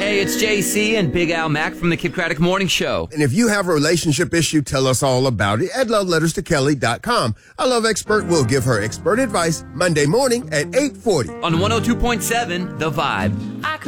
Hey, it's JC and Big Al Mack from the Kid Craddock Morning Show. And if you have a relationship issue, tell us all about it at loveletterstokelly.com. A love expert will give her expert advice Monday morning at 8:40. On 102.7, The Vibe.